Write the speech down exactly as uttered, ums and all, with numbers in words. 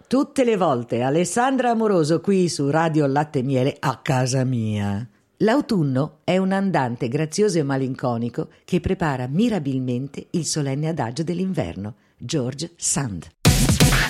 Tutte le volte Alessandra Amoroso qui su Radio Latte e Miele a casa mia. L'autunno è un andante grazioso e malinconico che prepara mirabilmente il solenne adagio dell'inverno. George Sand.